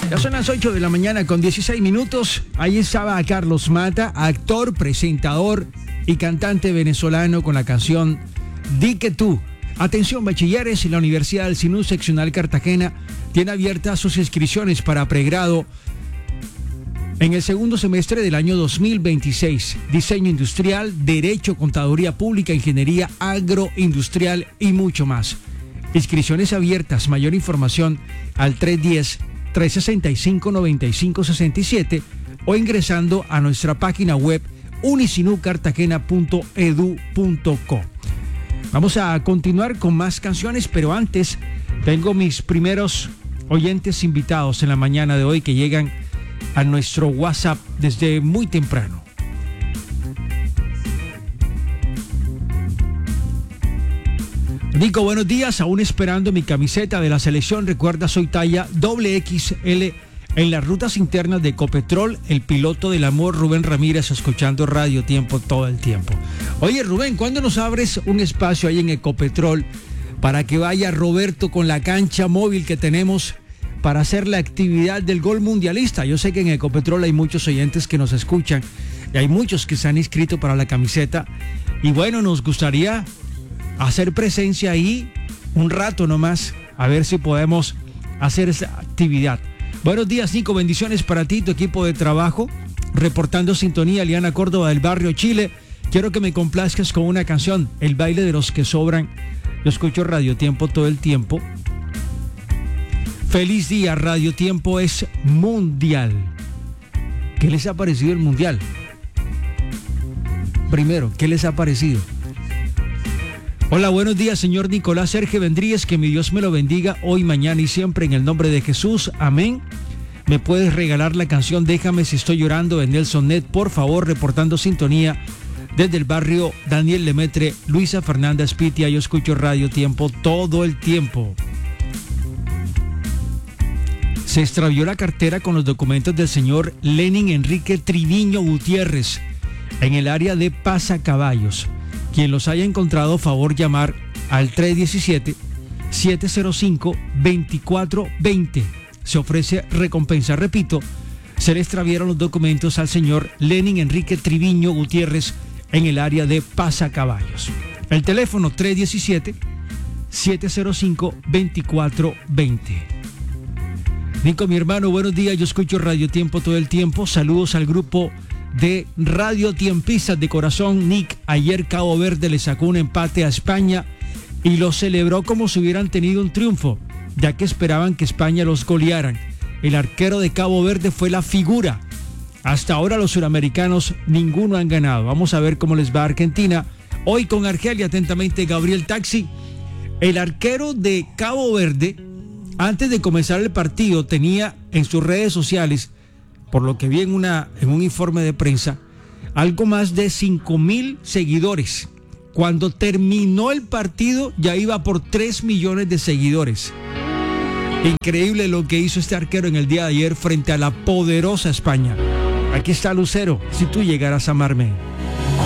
Ya son las 8 de la mañana con 16 minutos. Ahí estaba Carlos Mata, actor, presentador y cantante venezolano con la canción Di que tú. Atención bachilleres, la Universidad del Sinú Seccional Cartagena tiene abiertas sus inscripciones para pregrado en el segundo semestre del año 2026. Diseño industrial, derecho, contaduría pública, ingeniería agroindustrial y mucho más. Inscripciones abiertas. Mayor información al 310-365-9567 o ingresando a nuestra página web unisinucartagena.edu.co. Vamos a continuar con más canciones, pero antes tengo mis primeros oyentes invitados en la mañana de hoy que llegan a nuestro WhatsApp desde muy temprano. Nico, buenos días, aún esperando mi camiseta de la selección. Recuerda, soy talla XXL en las rutas internas de Ecopetrol, el piloto del amor Rubén Ramírez, escuchando Radio Tiempo todo el tiempo. Oye Rubén, ¿cuándo nos abres un espacio ahí en Ecopetrol para que vaya Roberto con la cancha móvil que tenemos para hacer la actividad del gol mundialista? Yo sé que en Ecopetrol hay muchos oyentes que nos escuchan y hay muchos que se han inscrito para la camiseta y bueno, nos gustaría hacer presencia ahí un rato nomás, a ver si podemos hacer esa actividad. Buenos días, Nico, bendiciones para ti, tu equipo de trabajo, reportando sintonía, Liana Córdoba del barrio Chile. Quiero que me complazcas con una canción, El baile de los que sobran. Yo escucho Radio Tiempo todo el tiempo. Feliz día, Radio Tiempo es mundial. ¿Qué les ha parecido el mundial? Primero, ¿qué les ha parecido? Hola, buenos días, señor Nicolás Sergio Vendríez, que mi Dios me lo bendiga hoy, mañana y siempre en el nombre de Jesús, amén. ¿Me puedes regalar la canción Déjame si estoy llorando de Nelson Net, por favor, reportando sintonía desde el barrio Daniel Lemetre, Luisa Fernanda Espitia? Yo escucho Radio Tiempo todo el tiempo. Se extravió la cartera con los documentos del señor Lenin Enrique Triviño Gutiérrez en el área de Pasacaballos. Quien los haya encontrado, favor llamar al 317-705-2420. Se ofrece recompensa. Repito, se le extravieron los documentos al señor Lenin Enrique Triviño Gutiérrez en el área de Pasacaballos. El teléfono 317-705-2420. Nico, mi hermano, buenos días. Yo escucho Radio Tiempo todo el tiempo. Saludos al grupo de Radio Tiempistas de corazón. Nick, ayer Cabo Verde le sacó un empate a España y lo celebró como si hubieran tenido un triunfo, ya que esperaban que España los golearan. El arquero de Cabo Verde fue la figura. Hasta ahora los suramericanos ninguno han ganado. Vamos a ver cómo les va a Argentina hoy con Argelia. Atentamente, Gabriel Taxi. El arquero de Cabo Verde, antes de comenzar el partido, tenía en sus redes sociales, por lo que vi en un informe de prensa, algo más de 5,000 seguidores. Cuando terminó el partido ya iba por 3 millones de seguidores. Increíble lo que hizo este arquero en el día de ayer frente a la poderosa España. Aquí está Lucero, Si tú llegaras a amarme.